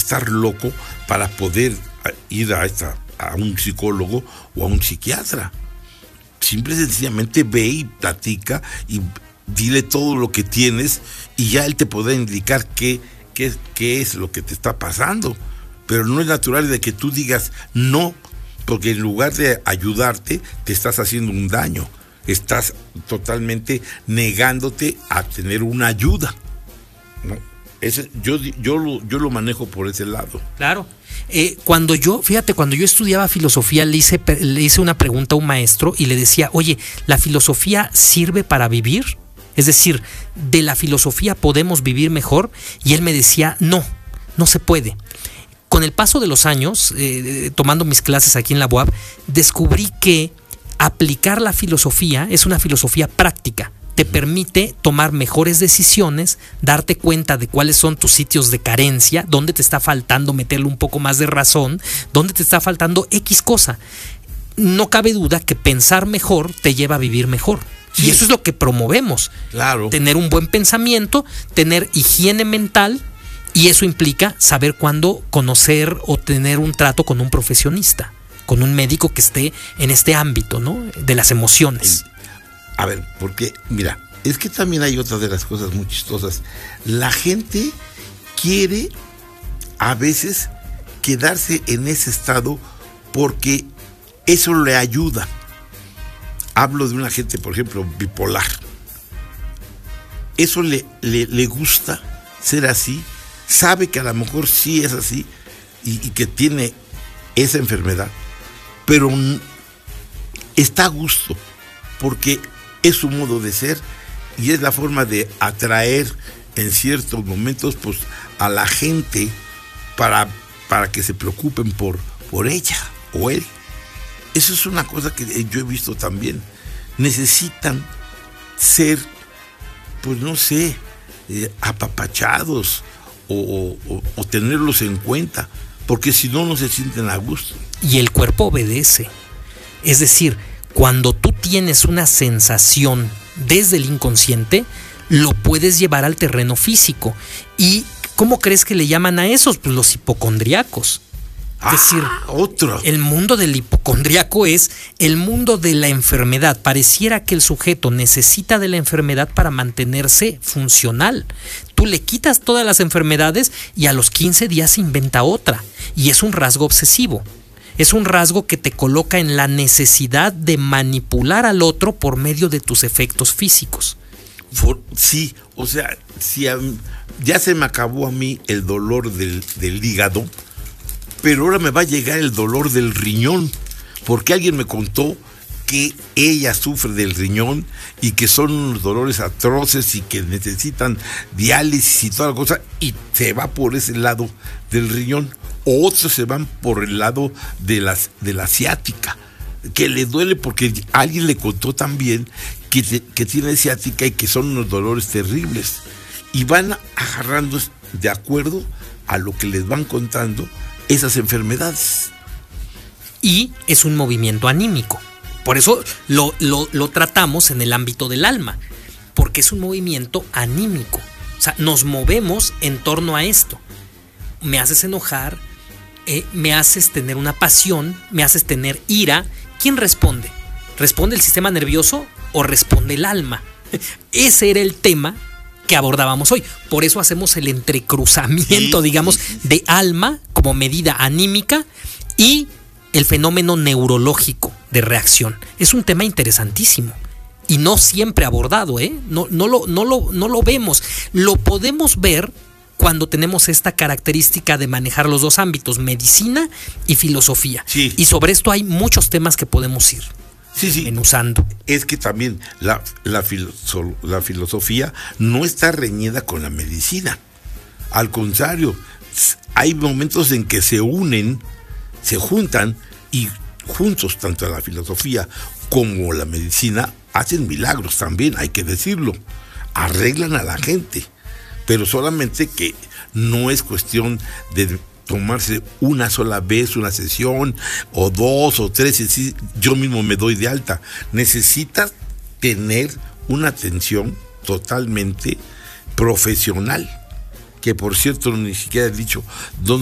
estar loco para poder ir a un psicólogo o a un psiquiatra. Simple y sencillamente ve y platica y dile todo lo que tienes y ya él te podrá indicar qué es lo que te está pasando. Pero no es natural de que tú digas no, porque en lugar de ayudarte te estás haciendo un daño. Estás totalmente negándote a tener una ayuda, ¿no? Yo lo manejo por ese lado. Claro. Cuando yo estudiaba filosofía, le hice una pregunta a un maestro y le decía, oye, ¿la filosofía sirve para vivir? Es decir, ¿de la filosofía podemos vivir mejor? Y él me decía, no se puede. Con el paso de los años, tomando mis clases aquí en la UAB, descubrí que aplicar la filosofía es una filosofía práctica. Te permite tomar mejores decisiones, darte cuenta de cuáles son tus sitios de carencia, dónde te está faltando meterle un poco más de razón, dónde te está faltando X cosa. No cabe duda que pensar mejor te lleva a vivir mejor. Sí. Y eso es lo que promovemos. Claro. Tener un buen pensamiento, tener higiene mental, y eso implica saber cuándo conocer o tener un trato con un profesionista, con un médico que esté en este ámbito, ¿no? De las emociones. A ver, porque, mira, es que también hay otra de las cosas muy chistosas. La gente quiere a veces quedarse en ese estado porque eso le ayuda. Hablo de una gente, por ejemplo, bipolar. Eso le gusta ser así, sabe que a lo mejor sí es así y que tiene esa enfermedad, pero está a gusto porque es su modo de ser y es la forma de atraer en ciertos momentos pues a la gente para que se preocupen por ella o él. Eso es una cosa que yo he visto también. Necesitan ser, pues no sé, apapachados o tenerlos en cuenta, porque si no, no se sienten a gusto. Y el cuerpo obedece. Es decir, cuando tú tienes una sensación desde el inconsciente, lo puedes llevar al terreno físico. ¿Y cómo crees que le llaman a esos? Pues los hipocondriacos. Es decir, otro. El mundo del hipocondriaco es el mundo de la enfermedad. Pareciera que el sujeto necesita de la enfermedad para mantenerse funcional. Tú le quitas todas las enfermedades y a los 15 días se inventa otra. Y es un rasgo obsesivo. Es un rasgo que te coloca en la necesidad de manipular al otro por medio de tus efectos físicos. Sí, o sea, si ya se me acabó a mí el dolor del hígado, pero ahora me va a llegar el dolor del riñón, porque alguien me contó que ella sufre del riñón y que son unos dolores atroces y que necesitan diálisis y toda la cosa, y se va por ese lado del riñón. Otros se van por el lado de la ciática, que le duele porque alguien le contó también que tiene ciática y que son unos dolores terribles. Y van agarrando de acuerdo a lo que les van contando esas enfermedades. Y es un movimiento anímico. Por eso lo tratamos en el ámbito del alma, porque es un movimiento anímico. O sea, nos movemos en torno a esto. Me haces enojar, me haces tener una pasión, me haces tener ira. ¿Quién responde? ¿Responde el sistema nervioso o responde el alma? Ese era el tema que abordábamos hoy. Por eso hacemos el entrecruzamiento, digamos, de alma como medida anímica y el fenómeno neurológico de reacción. Es un tema interesantísimo y no siempre abordado, ¿eh? No lo vemos. Lo podemos ver cuando tenemos esta característica de manejar los dos ámbitos, medicina y filosofía. Sí. Y sobre esto hay muchos temas que podemos ir usando. Es que también la filosofía no está reñida con la medicina. Al contrario, hay momentos en que se unen, se juntan y juntos tanto la filosofía como la medicina hacen milagros también, hay que decirlo. Arreglan a la gente, pero solamente que no es cuestión de tomarse una sola vez una sesión o 2 o 3 y sí, yo mismo me doy de alta. Necesitas tener una atención totalmente profesional, que por cierto ni siquiera he dicho dónde